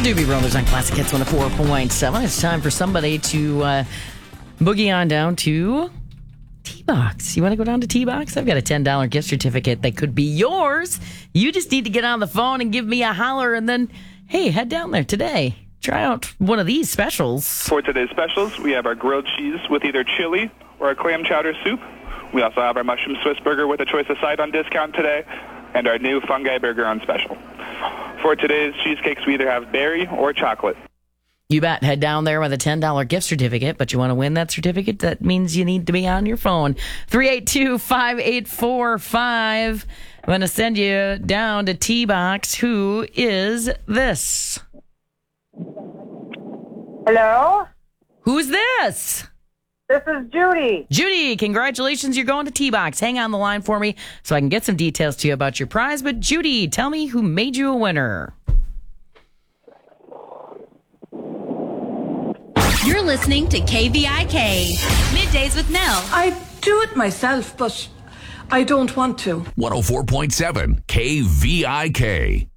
Doobie Brothers on Classic Hits 104.7. It's time for somebody to boogie on down to T-Box. You want to go down to T-Box? I've got a $10 gift certificate that could be yours. You just need to get on the phone and give me a holler, and then, hey, head down there today. Try out one of these specials. For today's specials, we have our grilled cheese with either chili or a clam chowder soup. We also have our mushroom Swiss burger with a choice of side on discount today, and our new fungi burger on special. For today's cheesecakes, we either have berry or chocolate. You bet. Head down there with a $10 gift certificate, but you want to win that certificate? That means you need to be on your phone. 382-5845. I'm going to send you down to T-Box. Who is this? Hello? Who's this? This is Judy. Judy, congratulations. You're going to T-Box. Hang on the line for me so I can get some details to you about your prize. But Judy, tell me who made you a winner. You're listening to KVIK, Middays with Nell. I do it myself, but I don't want to. 104.7 KVIK.